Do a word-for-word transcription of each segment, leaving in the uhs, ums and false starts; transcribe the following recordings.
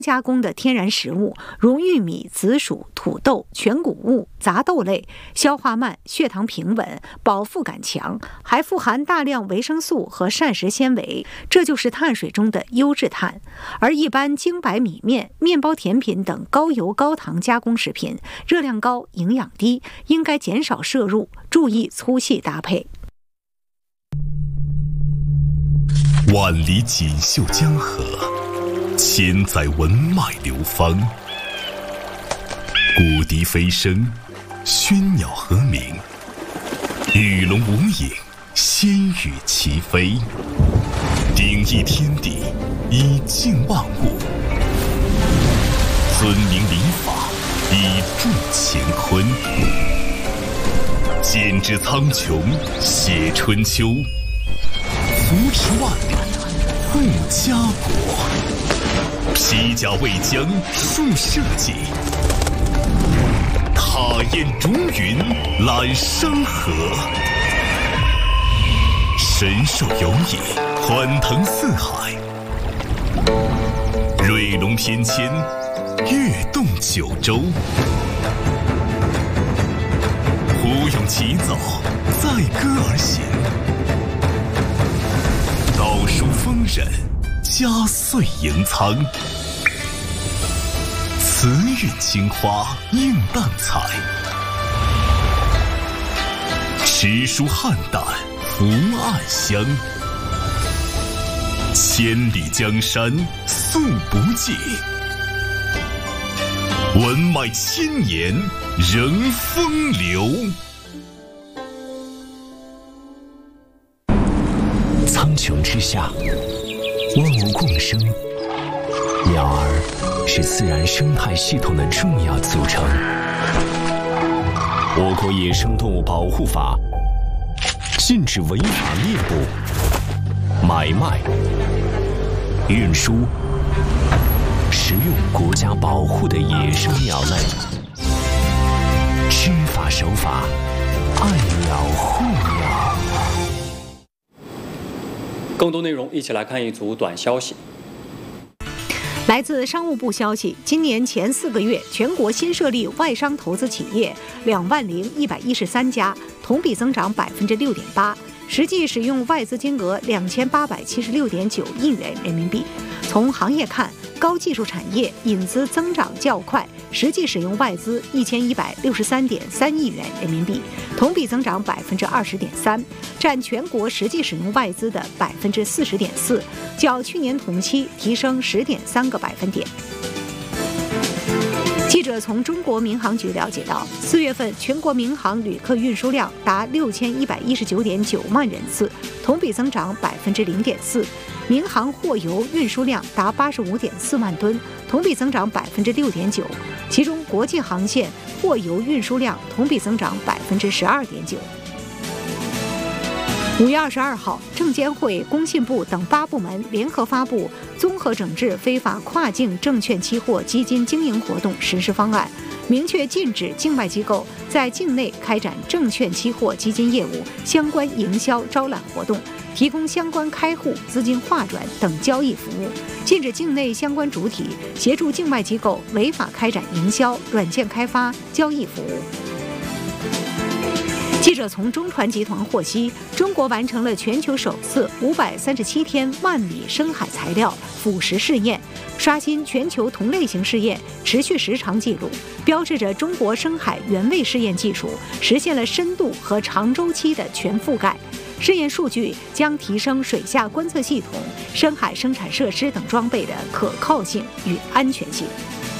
加工的天然食物，如玉米、紫薯、土豆、全谷物、杂豆类，消化慢，血糖平稳，饱腹感强，还富含大量维生素和膳食纤维，这就是碳水中的优质碳。而一般精白米面、面包、甜品等高油高糖加工食品，热量高，营养低，应该减少摄入，注意粗细搭配。 万里锦绣江河，千载文脉流芳。古笛飞声，喧鸟和鸣，鱼龙无影，仙羽齐飞。鼎益天地，以静万物；尊明礼法，以助乾坤。剪纸苍穹，写春秋；扶持万里，护家国。披甲为将，树社稷；踏雁逐云，揽山河。神兽游弋，欢腾四海；瑞龙翩跹，跃动九州。胡咏其奏，载歌而行；道书丰稔，家岁盈仓。慈韵青花映淡彩，诗书汉淡福暗香。千里江山素不尽，文脉千年仍风流。 苍穹之下，万物共生，鸟儿是自然生态系统的重要组成。我国野生动物保护法禁止违法猎捕、买卖、运输、食用国家保护的野生鸟类。知法守法，爱鸟护鸟。 更多内容，一起来看一组短消息。 来自商务部消息，今年前四个月，全国新设立外商投资企业两万零一百一十三家，同比增长百分之六点八，实际使用外资金额两千八百七十六点九亿元人民币。从行业看，高技术产业引资增长较快，实际使用外资一千一百六十三点三亿元人民币，同比增长百分之二十点三，占全国实际使用外资的百分之四十点四，较去年同期提升十点三个百分点。记者从中国民航局了解到，四月份全国民航旅客运输量达六千一百一十九点九万人次，同比增长百分之零点四。民航货邮运输量达八十五点四万吨，同比增长百分之六点九。其中，国际航线货邮运输量同比增长百分之十二点九。五月二十二号，证监会、工信部等八部门联合发布《综合整治非法跨境证券期货基金经营活动实施方案》，明确禁止境外机构在境内开展证券期货基金业务相关营销招揽活动，提供相关开户、资金划转等交易服务，禁止境内相关主体协助境外机构违法开展营销、软件开发、交易服务。记者从中传集团获悉，中国完成了全球首次五百三十七天万里深海材料腐蚀试验，刷新全球同类型试验持续时长记录，标志着中国深海原位试验技术实现了深度和长周期的全覆盖。试验数据将提升水下观测系统、深海生产设施等装备的可靠性与安全性。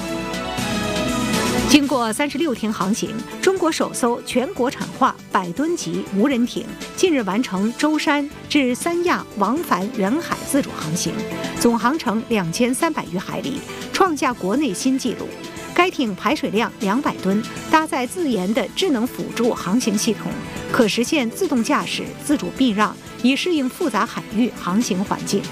经过三十六天航行，中国首艘全国产化百吨级无人艇近日完成舟山至三亚往返远海自主航行，总航程两千三百余海里，创下国内新纪录。该艇排水量两百吨，搭载自研的智能辅助航行系统，可实现自动驾驶、自主避让，以适应复杂海域航行环境。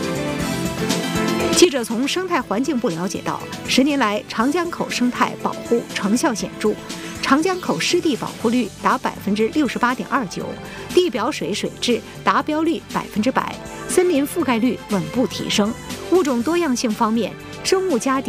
记者从生态环境部了解到，十年来长江口生态保护成效显著，长江口湿地保护率达百分之六十八点二九，地表水水质达标率百分之百，森林覆盖率稳步提升。 物种多样性方面，生物家